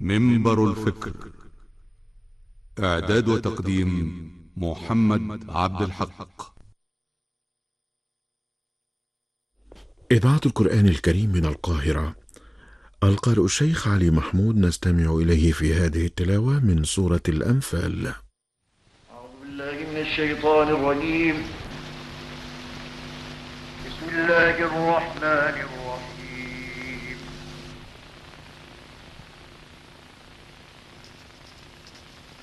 منبر الفكر. إعداد وتقديم محمد عبد الحق. إذاعة القرآن الكريم من القاهرة. القارئ الشيخ علي محمود نستمع إليه في هذه التلاوة من سورة الأنفال. أعوذ بالله من الشيطان الرجيم. بسم الله الرحمن